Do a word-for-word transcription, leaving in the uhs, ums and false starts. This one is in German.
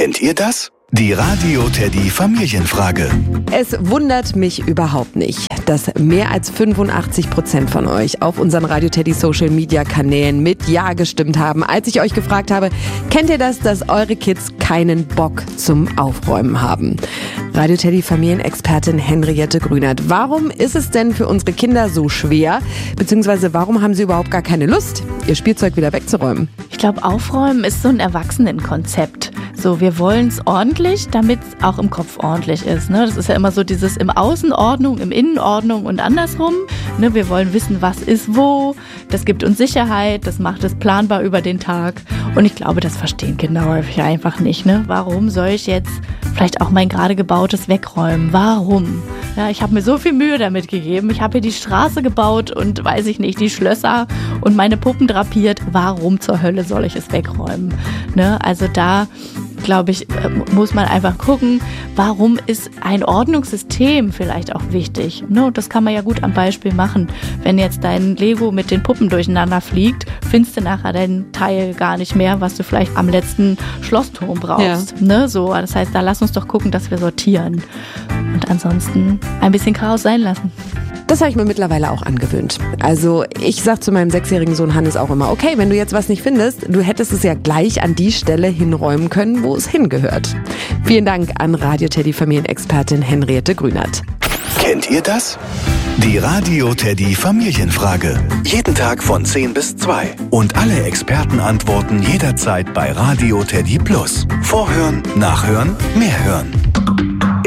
Kennt ihr das? Die Radio Teddy Familienfrage. Es wundert mich überhaupt nicht, dass mehr als fünfundachtzig Prozent von euch auf unseren Radio Teddy Social Media Kanälen mit Ja gestimmt haben, als ich euch gefragt habe, kennt ihr das, dass eure Kids keinen Bock zum Aufräumen haben? Radio Teddy Familienexpertin Henriette Grünert. Warum ist es denn für unsere Kinder so schwer, beziehungsweise warum haben sie überhaupt gar keine Lust, ihr Spielzeug wieder wegzuräumen? Ich glaube, Aufräumen ist so ein Erwachsenenkonzept. So, wir wollen es ordentlich, damit es auch im Kopf ordentlich ist. Ne? Das ist ja immer so dieses im Außen Ordnung, im Innen Ordnung und andersrum. Ne? Wir wollen wissen, was ist wo. Das gibt uns Sicherheit, das macht es planbar über den Tag. Und ich glaube, das verstehen Kinder häufig einfach nicht. Ne? Warum soll ich jetzt vielleicht auch mein gerade gebautes wegräumen? Warum? Ja, ich habe mir so viel Mühe damit gegeben. Ich habe hier die Straße gebaut und, weiß ich nicht, die Schlösser und meine Puppen drapiert. Warum zur Hölle soll ich es wegräumen? Ne? Also da, glaube ich, muss man einfach gucken, warum ist ein Ordnungssystem vielleicht auch wichtig. Ne? Das kann man ja gut am Beispiel machen. Wenn jetzt dein Lego mit den Puppen durcheinander fliegt, findest du nachher dein Teil gar nicht mehr, was du vielleicht am letzten Schlossturm brauchst. Ja. Ne? So, das heißt, da lass uns doch gucken, dass wir sortieren. Und ansonsten ein bisschen Chaos sein lassen. Das habe ich mir mittlerweile auch angewöhnt. Also ich sage zu meinem sechsjährigen Sohn Hannes auch immer, okay, wenn du jetzt was nicht findest, du hättest es ja gleich an die Stelle hinräumen können, wo es hingehört. Vielen Dank an Radio Teddy Familienexpertin Henriette Grünert. Kennt ihr das? Die Radio Teddy Familienfrage. Jeden Tag von zehn bis zwei. Und alle Experten antworten jederzeit bei Radio Teddy Plus. Vorhören, nachhören, mehr hören.